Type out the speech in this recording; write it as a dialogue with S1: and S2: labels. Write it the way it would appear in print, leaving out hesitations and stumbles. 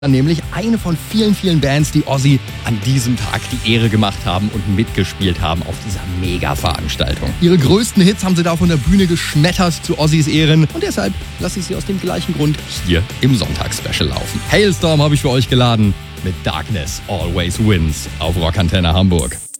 S1: Nämlich eine von vielen, vielen Bands, die Ozzy an diesem Tag die Ehre gemacht haben und mitgespielt haben auf dieser Mega-Veranstaltung. Ihre größten Hits haben sie da von der Bühne geschmettert zu Ozzys Ehren und deshalb lasse ich sie aus dem gleichen Grund hier im Sonntagsspecial laufen. Hailstorm habe ich für euch geladen mit Darkness Always Wins auf Rockantenne Hamburg.